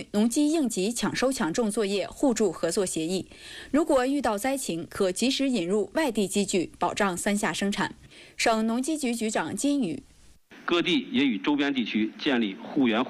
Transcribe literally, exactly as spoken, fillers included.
农机应急抢收抢种作业互助合作协议。如果遇到灾情，可及时引入外地机具，保障三下生产。省农机局局长金宇。 各地也与周边地区建立互援